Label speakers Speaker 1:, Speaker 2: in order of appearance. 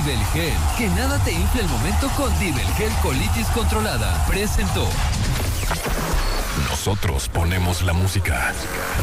Speaker 1: Dibelgel. Que nada te infle el momento con Dibelgel Colitis Controlada. Presentó.
Speaker 2: Nosotros ponemos la música.